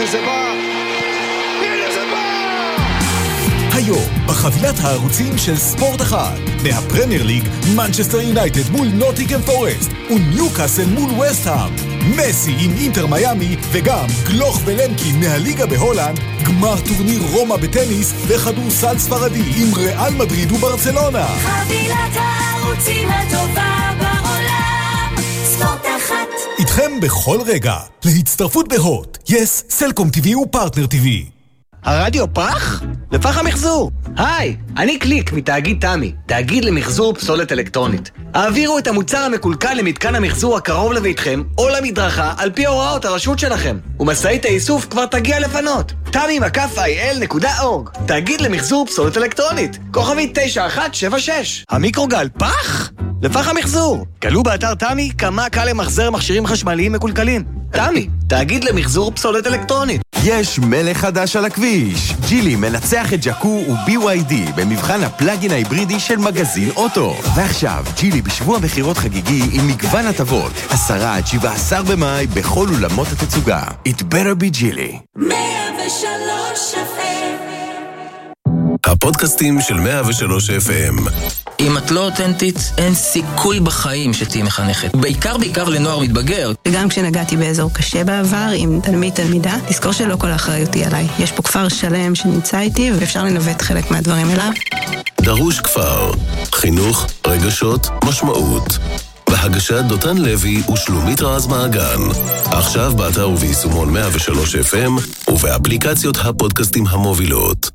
זה בא! הנה זה בא! היום, בחבילת הערוצים של ספורט אחד, מהפרמייר ליג, מנצ'סטר יונייטד מול נוטינגהאם פורסט, וניוקאסל מול וסטהאם, מסי עם אינטר מיאמי, וגם גלוך ולמקין מהליגה בהולנד, גמר טורניר רומא בטניס, וכדורסל ספרדי עם ריאל מדריד וברצלונה. חבילת הערוצים הטובה בעולם, ספורט אחד. איתכם בכל רגע, להצטרפות בהוט, יס, סלקום TV ופרטנר TV. הרדיו פח? לפח המחזור. היי, אני קליק מתאגיד תמי, תאגיד למחזור פסולת אלקטרונית. העבירו את המוצר המקולקל למתקן המחזור הקרוב לביתכם או למדרכה על פי הוראות הרשות שלכם, ומשאית האיסוף כבר תגיע לפנות. tami.il.org, תאגיד למחזור פסולת אלקטרונית, כוכבית 9176. המיקרוגל פח? לפח המחזור. קלו באתר תמי כמה קל למחזר מכשירים חשמליים מקולקלים. תמי, תאגיד למחזור פסולת אלקטרונית. יש מלך חדש על הכביש. ג'ילי מנצח את ג'קו ו-BYD במבחן הפלאגין ההיברידי של מגזין אוטו. ועכשיו, ג'ילי בשבוע מחירות חגיגי עם מגוון הטבות. 10-17 במאי בכל אולמות התצוגה. It better be ג'ילי. 103 FM. הפודקאסטים של 103 FM. אם את לא אותנטית, אין סיכוי בחיים שתהי מחנכת. בעיקר לנוער מתבגר. וגם כשנגעתי באזור קשה בעבר עם תלמידה, תזכור שלא כל האחריות היא עליי. יש פה כפר שלם שנמצא איתי, ואפשר לנווט חלק מהדברים אליו. דרוש כפר. חינוך, רגשות, משמעות. בהגשת דותן לוי ושלומית רז מעגן. עכשיו באתר וביישומון 103 FM ובאפליקציות הפודקאסטים המובילות.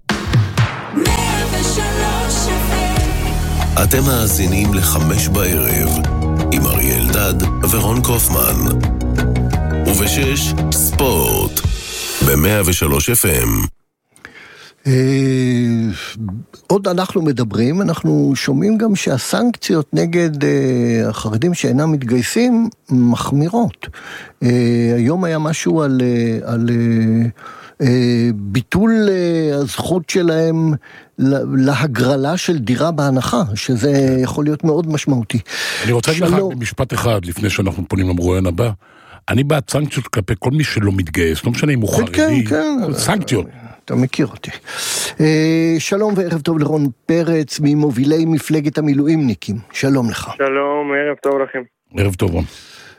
103 FM. אתם מאזינים ל5 בערב עם אריאל דד ורון קופמן. וב6 ספורט ב103 FM. עוד אנחנו מדברים, אנחנו שומעים גם שהסנקציות נגד החרדים שאינם מתגייסים מחמירות. היום היה משהו על ביטול הזכות שלהם להגרלה של דירה בהנחה, שזה יכול להיות מאוד משמעותי. אני רוצה להגיד לך במשפט אחד, לפני שאנחנו פונים למרואיין הבא, אני בעד סנקציות כלפי כל מי שלא מתגייס, לא משנה אם הוא חרדי, סנקציות. אתה מכיר אותי. שלום וערב טוב לרון פרץ, ממובילי מפלגת המילואימניקים. שלום לך. שלום, ערב טוב לכם. ערב טוב רון.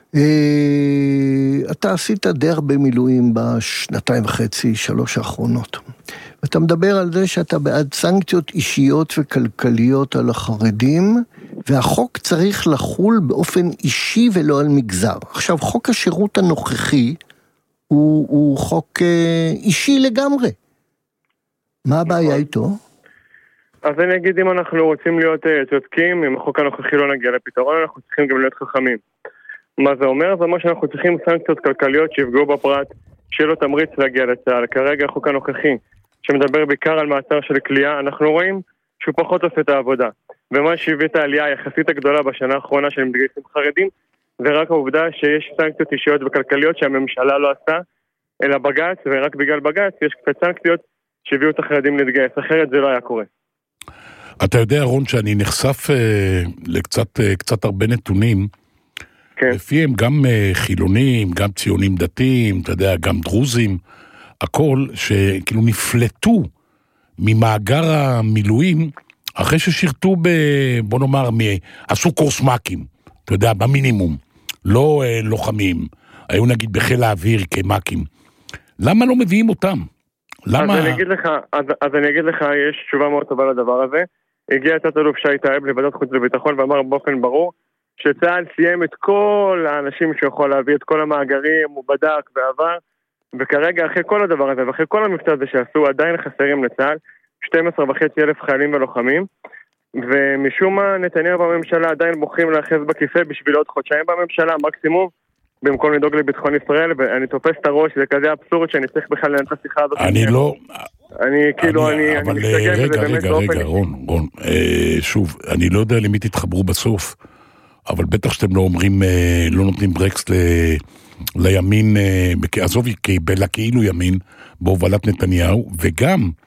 אתה עשית די הרבה מילואים בשנתיים וחצי, 3 האחרונות. ואתה מדבר על זה שאתה בעד סנקציות אישיות וכלכליות על החרדים, והחוק צריך לחול באופן אישי ולא על מגזר. עכשיו, חוק השירות הנוכחי הוא חוק אישי לגמרי. מה הבעיה איתו? אז אני אגיד, אם אנחנו רוצים להיות צודקים, אם החוק הנוכחי לא נגיע לפתרון, אנחנו צריכים גם להיות חכמים. מה זה אומר? זה אומר שאנחנו צריכים סנקציות כלכליות שיפגעו בפרט, שיהיה לו תמריץ להגיע לצה"ל. כרגע החוק הנוכחי, שמדבר בעיקר על מעצר של כליאה, אנחנו רואים שהוא פחות עושה את העבודה. ומה שהביא את העלייה היחסית הגדולה בשנה האחרונה של מתגייסים חרדים, זה רק העובדה שיש סנקציות אישיות וכלכליות שהממשלה לא עשתה, אלא בג"ץ, ורק בגלל בג"ץ יש קצת סנקציות שהביאו את החרדים להתגייס, אחרת זה לא היה קורה. אתה יודע, רון, שאני נחשף לקצת הרבה נתונים, כן. לפיהם גם חילונים, גם ציונים דתיים, אתה יודע, גם דרוזים, הכל שכאילו נפלטו ממאגר המילואים, אחרי ששירתו בוא נאמר, עשו קורס מקים, אתה יודע, במינימום, לא לוחמים, היו נגיד בחיל האוויר כמקים. למה לא מביאים אותם? למה? אז אני אגיד לך, יש תשובה מאוד טובה לדבר הזה. הגיע תת-אלוף שי טייב לוועדת חוץ וביטחון ואמר באופן ברור שצה"ל סיים את כל האנשים שיכול להביא את כל המאגרים, הוא בדק ועבר, וכרגע אחרי כל הדבר הזה ואחרי כל המבצע הזה שעשו עדיין חסרים לצה"ל 12,500 חיילים ולוחמים, ומשום מה נתניהו בממשלה עדיין בוחרים להאחז בכיסא בשביל עוד חודשיים בממשלה מקסימום, במקום לדאוג לביטחון ישראל, ואני תופס את הראש, זה כזה אבסורד שאני צריך בכלל לנהל את השיחה הזאת. אני לא... אני מסתגל בזה באמת באופן... רגע, רון, שוב, אני לא יודע למי תתחברו בסוף, אבל בטח שאתם לא אומרים, לא נותנים ברקס לימין, עזוב, כאילו ימין, בהובלת נתניהו, וגם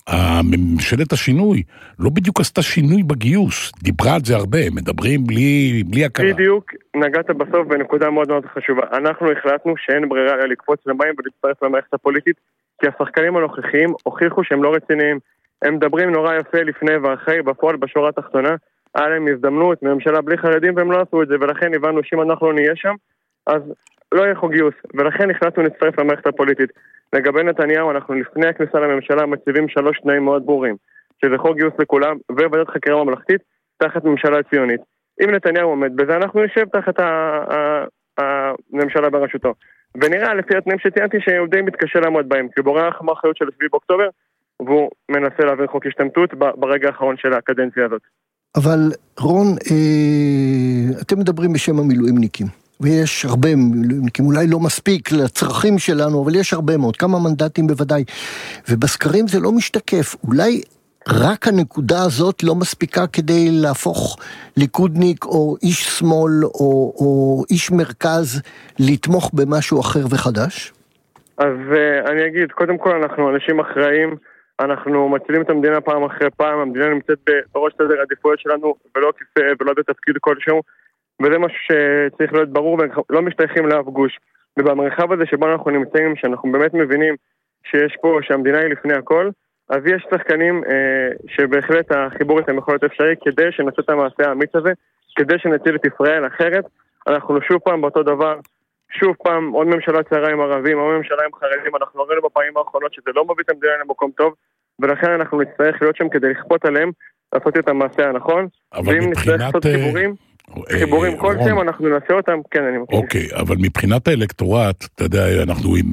הממשלת השינוי לא בדיוק עשתה שינוי בגיוס, דיברה על זה הרבה, מדברים בלי הכרה. בדיוק, נגעת בסוף בנקודה מאוד מאוד חשובה. אנחנו החלטנו שאין ברירה אלא לקפוץ למים ולהצטרף למערכת הפוליטית, כי השחקנים הנוכחיים הוכיחו שהם לא רציניים. הם מדברים נורא יפה לפני ואחרי, בפועל בשורה התחתונה, היה להם הזדמנות מממשלה בלי חרדים והם לא עשו את זה, ולכן הבנו שאם אנחנו לא נהיה שם, אז לא יהיה חוק גיוס, ולכן החלטנו להצטרף למערכת הפוליטית. לגבי נתניהו, אנחנו לפני הכניסה לממשלה מציבים 3 תנאים מאוד ברורים, שזה חוק גיוס לכולם וועדת חקירה ממלכתית תחת ממשלה ציונית. אם נתניהו עומד בזה, אנחנו נשב תחת הממשלה בראשותו. ונראה לפי התנאים שציינתי שהוא די מתקשה לעמוד בהם, כי הוא בורח מאחריות של 7 באוקטובר, והוא מנסה להעביר חוק השתמטות ברגע האחרון של הקדנציה הזאת. אבל רון, אתם מדברים בשם המילואימניקים, ויש הרבה מילואימניקים, אולי לא מספיק לצרכים שלנו, אבל יש הרבה מאוד, כמה מנדטים בוודאי, ובסקרים זה לא משתקף, אולי רק הנקודה הזאת לא מספיקה כדי להפוך ליכודניק או איש שמאל או איש מרכז לתמוך במשהו אחר וחדש? אז אני אגיד, קודם כל אנחנו אנשים אחראים, אנחנו מצילים את המדינה פעם אחרי פעם, המדינה נמצאת בראש סדר העדיפויות שלנו ולא כיסא ולא בתפקיד כלשהו, וזה משהו שצריך להיות ברור ולא משתייכים לאף גוש. ובמרחב הזה שבו אנחנו נמצאים, שאנחנו באמת מבינים שיש פה, שהמדינה היא לפני הכל, אז יש שחקנים שבהחלט החיבור איתם יכול להיות אפשרי כדי שנעשה את המעשה האמיץ הזה, כדי שנציל את ישראל. אחרת אנחנו שוב פעם באותו דבר, שוב פעם עוד ממשלה צערה עם ערבים, עוד ממשלה עם חרדים, אנחנו ראינו בפעמים האחרונות שזה לא מביא את המדינה למקום טוב, ולכן אנחנו נצטרך להיות שם כדי לכפות עליהם, לעשות את המעשה הנכון, ואם נצטרך לעשות חיבורים כלשהם, אנחנו נעשה אותם, כן, אני מכיר. אוקיי, אבל מבחינת האלקטורט, אתה יודע, אנחנו עם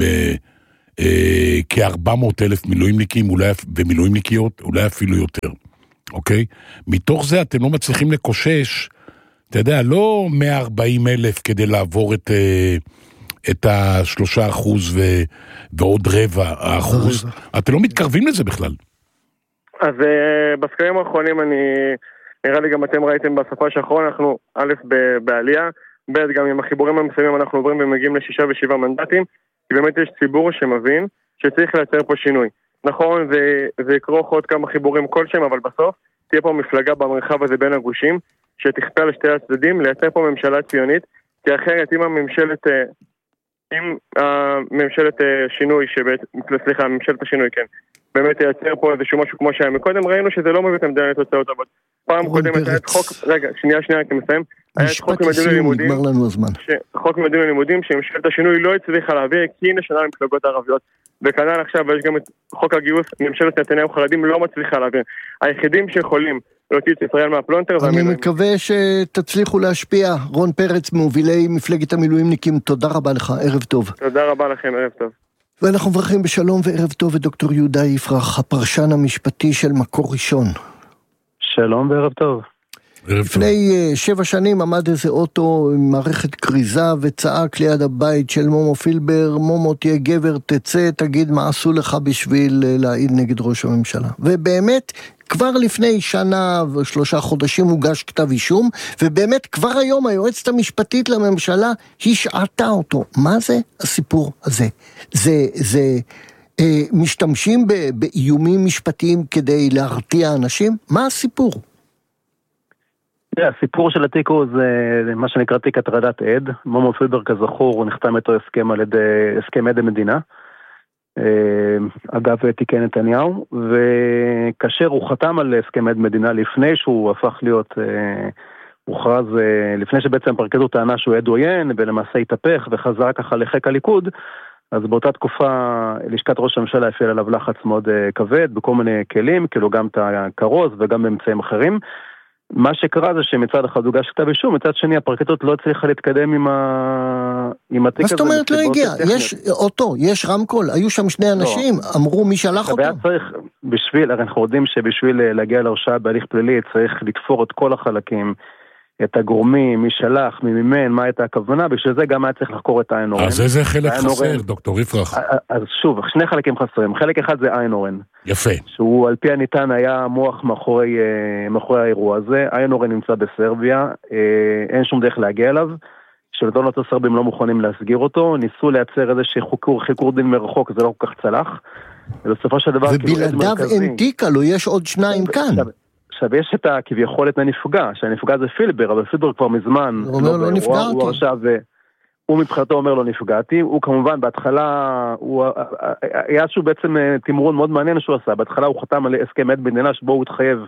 כ-400,000 מילואימניקים ומילואימניקיות, אולי אפילו יותר, אוקיי? מתוך זה אתם לא מצליחים לקושש, אתה יודע, לא 140,000 כדי לעבור את 3% ועוד 0.25%, אתם לא מתקרבים לזה בכלל. אז בסקרים האחרונים נראה לי גם אתם ראיתם בשפה האחרון, אנחנו א' בעלייה, ב' גם עם החיבורים המסוימים אנחנו עוברים ומגיעים ל6 ו7 מנדטים, כי באמת יש ציבור שמבין שצריך לייצר פה שינוי. נכון, זה יקרוך עוד כמה חיבורים כלשהם, אבל בסוף תהיה פה מפלגה במרחב הזה בין הגושים, שתכפה לשתי הצדדים, לייצר פה ממשלה ציונית, כי אחרת אם הממשלת שינוי, ממשלת השינוי, כן, באמת ייצר פה איזשהו משהו כמו שהיה מקודם, ראינו שזה לא מביא את המדינה לתוצאות טובות. פעם קודמת היה את חוק, רגע, שנייה, כי מסיים, היה את חוק ממדים ללימודים, חוק ממדים ללימודים, שממשלת השינוי לא הצליחה להעביר, כי הנה שנה למפלגות הערביות, וכנ"ל עכשיו, ויש גם את חוק הגיוס, ממשלת נתניהו חרדים לא מצליחה להעביר. היחידים שיכולים להוציא את ישראל מהפלונטר, אני מקווה שתצליחו להשפיע. רון פרץ, מובילי מפלגת המילואימניקים, תודה רבה לך, ערב טוב. תודה רבה לכם, ערב טוב. ואנחנו מברכים בשלום וערב טוב את דוקטור יהודה יפרח, הפרשן המשפטי של מקור ראשון. שלום וערב טוב. לפני 7 שנים עמד איזה אוטו עם מערכת קריזה וצעק ליד הבית של מומו פילבר, מומו תהיה גבר, תצא, תגיד מה עשו לך בשביל להעיד נגד ראש הממשלה. ובאמת כבר לפני 1 ו3 חודשים הוגש כתב אישום, ובאמת כבר היום היועצת המשפטית לממשלה השעתה אותו. מה זה הסיפור הזה? זה משתמשים באיומים משפטיים כדי להרתיע אנשים? מה הסיפור? הסיפור של התיק הוא זה מה שנקרא תיק הטרדת עד. מומו פילבר כזכור הוא נחתם איתו הסכם על ידי הסכם עד המדינה, אגב תיקי נתניהו, וכאשר הוא חתם על הסכם עד מדינה לפני שהוא הפך להיות הוכרז, לפני שבעצם הפרקליטות טענה שהוא עד עוין ולמעשה התהפך וחזר ככה לחיק הליכוד, אז באותה תקופה לשכת ראש הממשלה הפעילה עליו לחץ מאוד כבד בכל מיני כלים, כאילו גם את הכרוז וגם באמצעים אחרים. מה שקרה זה שמצד אחד הוגש כתב אישום, מצד שני הפרקליטות לא הצליחה להתקדם עם התיק הזה. מה זאת אומרת לא הגיע? יש אוטו, יש רמקול, היו שם 2 אנשים, אמרו מי שלח אותו. הרי אנחנו יודעים שבשביל להגיע להרשעה בהליך פלילי צריך לתפור את כל החלקים, את הגורמים, מי שלח, מי מימן, מה הייתה הכוונה, בשביל זה גם היה צריך לחקור את עין אורן. אז איזה חלק חסר, דוקטור יפרח? אז שוב, 2 חלקים חסרים. חלק אחד זה עין אורן. יפה. שהוא על פי הניתן היה מוח מאחורי האירוע הזה. עין אורן נמצא בסרביה, אין שום דרך להגיע אליו. שלטונות הסרבים לא מוכנים להסגיר אותו, ניסו לייצר איזשהו חיקור דין מרחוק, זה לא כל כך צלח, ובסופו של דבר... ובלעדיו אין תיק, לו יש עוד שניים כאן. עכשיו יש את כביכול את הנפגע, שהנפגע זה פילבר, אבל פילבר כבר מזמן... הוא אומר לא נפגעתי. הוא מבחינתו אומר לא נפגעתי, הוא כמובן בהתחלה, היה שהוא בעצם תמרון מאוד מעניין שהוא עשה, בהתחלה הוא חתם על הסכם עד מדינה שבו הוא התחייב,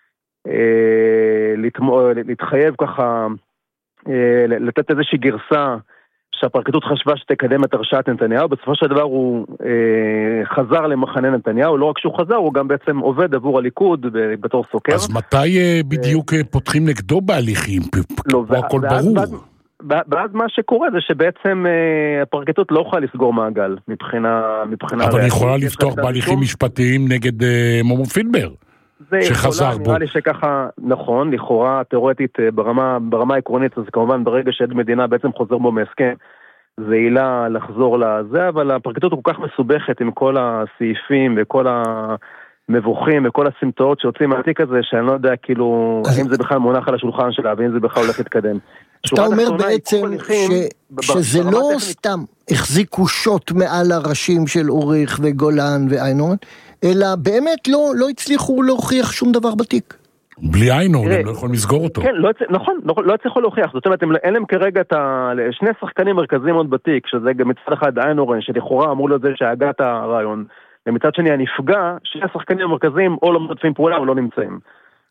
להתחייב ככה, לתת איזושהי גרסה שהפרקליטות חשבה שתקדם את הרשעת נתניהו, בסופו של דבר הוא חזר למחנה נתניהו, לא רק שהוא חזר, הוא גם בעצם עובד עבור הליכוד בתור סוקר. אז מתי בדיוק פותחים נגדו בהליכים? פה הכל ברור. ואז מה שקורה זה שבעצם הפרקליטות לא יכולה לסגור מעגל מבחינה... אבל היא יכולה לפתוח בהליכים משפטיים נגד מומו פילבר, שחזר בו. נראה לי שככה, נכון, לכאורה תיאורטית ברמה העקרונית, אז כמובן ברגע שעד מדינה בעצם חוזר בו מהסכם, זה עילה לחזור לזה, אבל הפרקליטות כל כך מסובכת עם כל הסעיפים וכל המבוכים וכל הסמטאות שיוצאים מהתיק הזה, שאני לא יודע כאילו, אם זה בכלל מונח על השולחן שלה, ואם זה בכלל הולך להתקדם. אתה אומר בעצם שזה לא סתם החזיקו שוט מעל הראשים של אוריך וגולן ואיינורן, אלא באמת לא הצליחו להוכיח שום דבר בתיק. בלי איינורן, הם לא יכולים לסגור אותו. כן, נכון, לא הצליחו להוכיח. זאת אומרת, אין להם כרגע שני שחקנים מרכזיים עוד בתיק, שזה גם מצד אחד איינורן, שלכאורה אמור להיות זה שהגה את הרעיון, ומצד שני הנפגע, שני השחקנים המרכזיים או לא משתפים פעולה או לא נמצאים.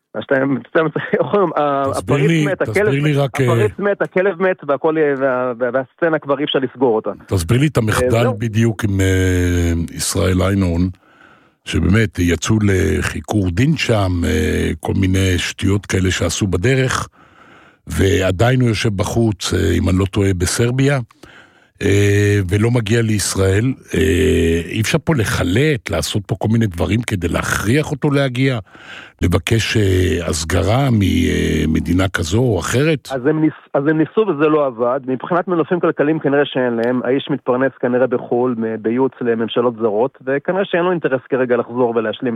תסביר לי רק... הפריץ מת, הכלב מת, והסצנה כבר אי אפשר לסגור אותה. תסביר לי את המחדל בדיוק עם ישראל איינורן, שבאמת יצאו לחיקור דין שם, כל מיני שטויות כאלה שעשו בדרך, ועדיין הוא יושב בחוץ, אם אני לא טועה, בסרביה, ולא מגיע לישראל. אי אפשר פה לחלט, לעשות פה כל מיני דברים כדי להכריח אותו להגיע, לבקש הסגרה ממדינה כזו או אחרת. אז הם ניסו וזה לא עבד. מבחינת מנופים כלכליים כנראה שאין להם, האיש מתפרנס כנראה בחול, בייעוץ לממשלות זרות, וכנראה שאין לו אינטרס כרגע לחזור ולהשלים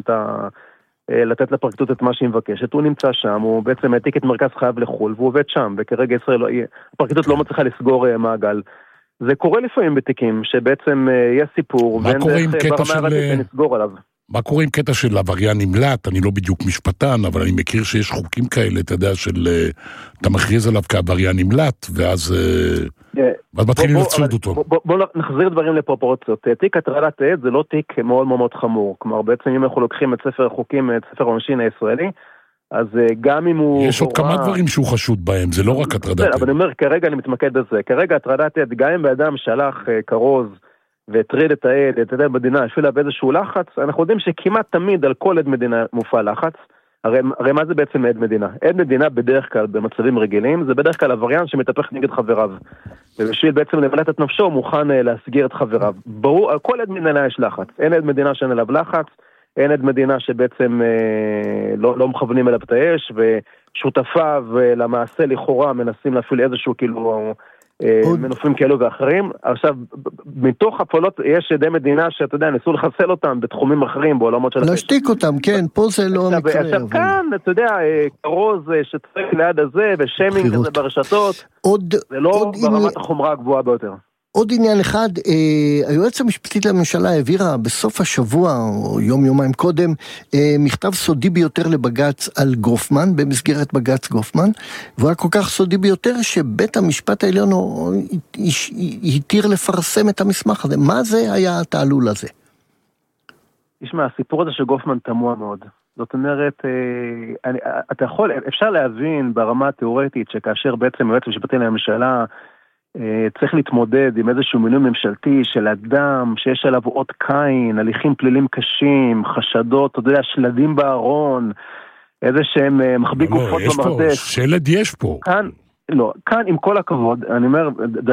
לתת לפרקליטות את מה שהיא מבקשת. הוא נמצא שם, הוא בעצם העתיק את מרכז חייו לחול, והוא עובד שם, וכרגע הפרקליטות לא מצליחה לסגור מעגל. זה קורה לפעמים בתיקים, שבעצם יש סיפור, ואין דרך ברמה הרדית לסגור עליו. מה קורה עם קטע של עבריין נמלט? אני לא בדיוק משפטן, אבל אני מכיר שיש חוקים כאלה, אתה יודע, אתה מכריז עליו כעבריין נמלט, ואז מתחילים לצוד אותו. בואו נחזיר דברים לפרופורציות. תיק הטרדת עד זה לא תיק מאוד מאוד חמור. כלומר, בעצם אם אנחנו לוקחים את ספר החוקים, את ספר העונשין הישראלי, אז גם אם הוא... יש עוד כמה דברים שהוא חשוד בהם, זה לא רק הטרדת עד. אבל אני אומר, כרגע אני מתמקד בזה. כרגע הטרדת עד, גם אם באדם שלח כרוז והטריד את העד, את עד מדינה, אפילו באיזשהו לחץ, אנחנו יודעים שכמעט תמיד על כל עד מדינה מופע לחץ. הרי מה זה בעצם עד מדינה? עד מדינה בדרך כלל, במצבים רגילים, זה בדרך כלל עבריין שמתהפך נגד חבריו. ובשביל בעצם למלט את נפשו, הוא מוכן להסגיר את חבריו. ברור, על כל עד מדינה יש לחץ. אין עד מדינה שאין עליו לחץ, אין עד מדינה שבעצם לא מכוונים אליו את האש, ושותפיו למעשה לכאורה מנסים להפעיל איזשהו כאילו מנופים כאלו ואחרים. עכשיו, מתוך הפעולות יש עדי מדינה שאתה יודע, ניסו לחסל אותם בתחומים אחרים, בעולמות של... להשתיק אותם, כן, פה זה לא מקרה. עכשיו כאן, אתה יודע, כרוז שצריך ליד הזה, ושיימינג הזה ברשתות, זה לא ברמת החומרה הגבוהה ביותר. עוד עניין אחד, היועץ המשפטית לממשלה העבירה בסוף השבוע, או יום-יומיים קודם, מכתב סודי ביותר לבג"ץ על גופמן, במסגרת בג"ץ גופמן, והוא היה כל כך סודי ביותר שבית המשפט העליון התיר לפרסם את המסמך הזה. מה זה היה התעלול הזה? תשמע, הסיפור הזה של גופמן תמוה מאוד. זאת אומרת, אפשר להבין ברמה התיאורטית שכאשר בעצם היועץ המשפטי לממשלה צריך להתמודד עם איזשהו מינוי ממשלתי של אדם שיש עליו אות קין, הליכים פלילים קשים, חשדות, אתה יודע, שלדים בארון, איזה שהם מחביא גופות במרדף. שלד יש פה. כאן עם כל הכבוד, אני אומר,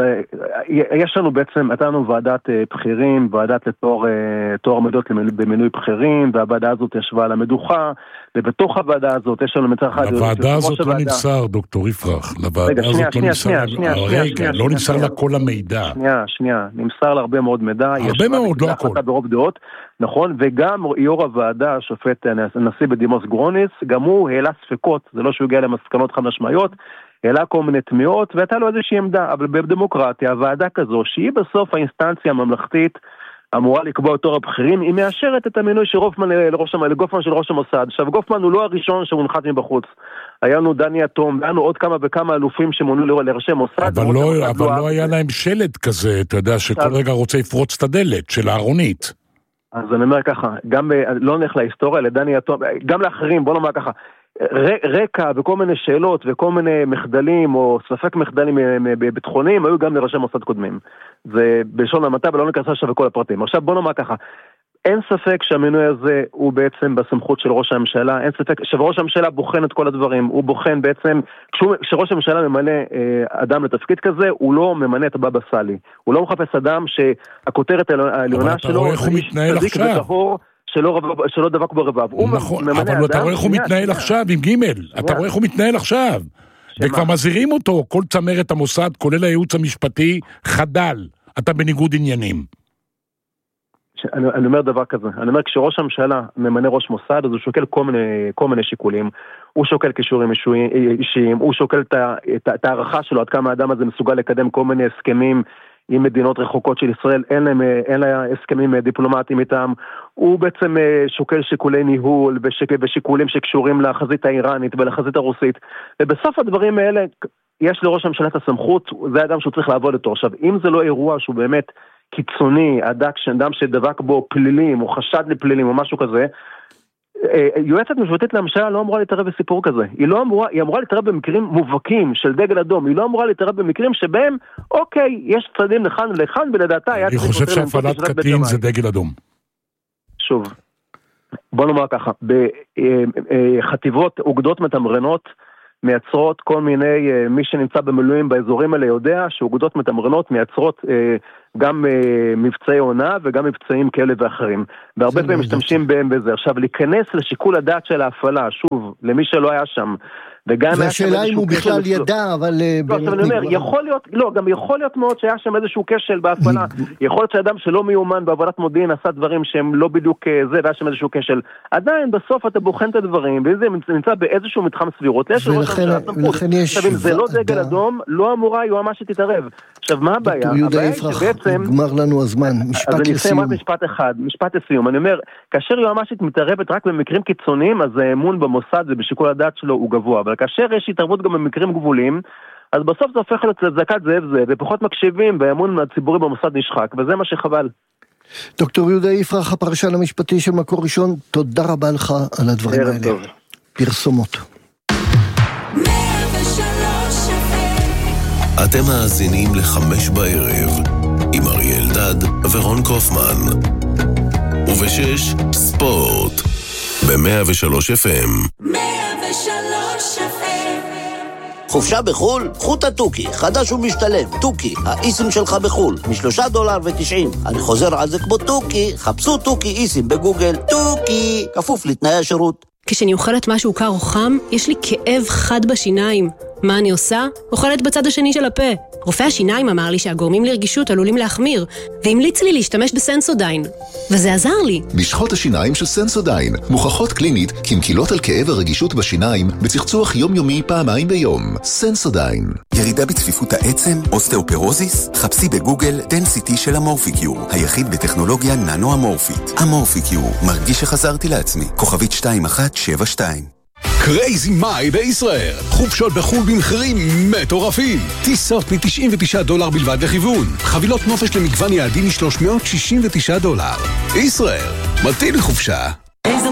יש לנו בעצם, הייתה ועדת בכירים, ועדת לתואר עמדות במינוי בכירים, והוועדה הזאת ישבה על המדוכה, ובתוך הוועדה הזאת יש לנו מצד אחד... לוועדה הזאת לא נמסר, דוקטור יפרח, לוועדה הזאת לא נמסר, רגע, לא נמסר לה כל המידע. שנייה, נמסר לה הרבה מאוד מידע, הרבה מאוד, לא הכל. ברוב דעות, נכון, וגם יו"ר הוועדה, השופט הנשיא בדימוס גרוניס, גם הוא העלה ספקות, זה לא שהוא הגיע למסקנות חד משמעיות, העלה כל מיני תמיהות, והייתה לו איזושהי עמדה, אבל בדמוקרטיה, הוועדה כזו, שהיא בסוף האינסטנציה הממלכתית, אמורה לקבוע תור הבכירים, היא מאשרת את המינוי של גופמן של ראש המוסד. עכשיו, גופמן הוא לא הראשון שמונחת מבחוץ. היה לנו דני אטום, היה לנו עוד כמה וכמה אלופים שמונו לראשי מוסד. אבל לא היה להם שלד כזה, אתה יודע, שכל רגע רוצה לפרוץ את הדלת של הארונית. אז אני אומר ככה, גם לא נלך להיסטוריה, לדני אטום, גם לאחרים, בוא נאמר ככה, רקע וכל מיני שאלות וכל מיני מחדלים או ספק מחדלים ביטחוניים היו גם לראשי מוסד קודמים. זה בלשון המעטה ולא ניכנס עכשיו בכל הפרטים. עכשיו בוא נאמר ככה, אין ספק שהמינוי הזה הוא בעצם בסמכות של ראש הממשלה, אין ספק שראש הממשלה בוחן את כל הדברים, הוא בוחן בעצם, כשראש הממשלה ממנה אדם לתפקיד כזה, הוא לא ממנה את הבבא סאלי, הוא לא מחפש אדם שהכותרת העליונה שלו, אבל אתה רואה איך הוא מתנהל עכשיו. שלא דבק ברבב. נכון, אבל אתה רואה איך הוא מתנהל עכשיו עם ג', אתה רואה איך הוא מתנהל עכשיו, וכבר מזהירים אותו, כל צמרת המוסד, כולל הייעוץ המשפטי, חדל, אתה בניגוד עניינים. אני אומר דבר כזה, אני אומר כשראש הממשלה ממנה ראש מוסד, אז הוא שוקל כל מיני שיקולים, הוא שוקל קישורים אישיים, הוא שוקל את הערכה שלו, עד כמה האדם הזה מסוגל לקדם כל מיני הסכמים עם מדינות רחוקות של ישראל, אין לה הסכמים דיפלומטיים איתם, הוא בעצם שוקל שיקולי ניהול ושיקולים שקשורים לחזית האיראנית ולחזית הרוסית, ובסוף הדברים האלה יש לראש הממשלה את הסמכות, זה האדם שהוא צריך לעבוד איתו. עכשיו, אם זה לא אירוע שהוא באמת קיצוני, אדם שדבק בו פלילים או חשד לפלילים או משהו כזה, יועצת משפטית לממשלה לא אמורה להתערב בסיפור כזה. היא אמורה להתערב במקרים מובהקים של דגל אדום. היא לא אמורה להתערב במקרים שבהם, אוקיי, יש צדדים לכאן ולכאן, ולדעתה אני חושב שהפעלת קטין זה דגל אדום. שוב, בוא נאמר ככה, בחטיבות אוגדות מתמרנות מייצרות כל מיני, מי שנמצא במילואים באזורים האלה יודע שאוגדות מתמרנות מייצרות גם מבצעי עונה וגם מבצעים כאלה ואחרים. והרבה פעמים משתמשים בהם בזה. עכשיו, להיכנס לשיקול הדעת של ההפעלה, שוב, למי שלא היה שם, והשאלה אם הוא בכלל ידע, אבל גם יכול להיות מאוד שהיה שם איזשהו כשל בהפעלה. יכול להיות שאדם שלא מיומן בעבודת מודיעין עשה דברים שהם לא בדיוק זה, והיה שם איזשהו כשל. עדיין בסוף אתה בוחן את הדברים, וזה נמצא באיזשהו מתחם סבירות. ולכן יש... עכשיו, אם זה לא דגל אדום, לא אמורה יועמ"ש שתתערב. עכשיו, מה הבעיה? דוקטור יהודה יפרח, נגמר לנו הזמן. משפט לסיום. אז אני אסיים רק משפט לסיום. אני אומר, כאשר יועמ"שית מתערבת רק במקרים קיצוניים, אז האמון במוסד ובשיקול הדעת שלו הוא גבוה. אבל כאשר יש התערבות גם במקרים גבוליים, אז בסוף זה הופך לזעקת זאב זה, ופחות מקשיבים, והאמון הציבורי במוסד נשחק, וזה מה שחבל. דוקטור יהודה יפרח, הפרשן המשפטי של מקור ראשון, תודה רבה לך על הדברים האלה. פרסומות. אתם מאזינים ל5 בערב עם אריאל דד ורון קופמן, ובשש ספורט ב-103 FM. 103 FM. חופשה בחול? קחו את התוכי, חדש ומשתלם. תוכי, האיסים שלך בחול, $3.90. אני חוזר על זה כמו תוכי, חפשו תוכי איסים בגוגל. תוכי, כפוף לתנאי השירות. כשאני אוכלת משהו קר או חם, יש לי כאב חד בשיניים. מה אני עושה? אוכלת בצד השני של הפה. רופא השיניים אמר לי שהגורמים לרגישות עלולים להחמיר, והמליץ לי להשתמש בסנסודיין. וזה עזר לי. משחות השיניים של סנסודיין מוכחות קלינית כמקילות על כאב הרגישות בשיניים בצחצוח יומיומי פעמיים ביום. סנסודיין. ירידה בצפיפות העצם, אוסטאופורוזיס? חפשי בגוגל דנסיטי של אמורפיקיור, היחיד בטכנולוגיה ננו-אמורפית. אמורפיקיור, מרגיש שחזרתי לעצמי. כוכבית 2172. קרייזי מאי בישראל, חופשות בחול במחירים מטורפים, טיסות $99 בלבד לכיוון, חבילות נופש למגוון יעדים $369. ישראל, מתאים לחופשה.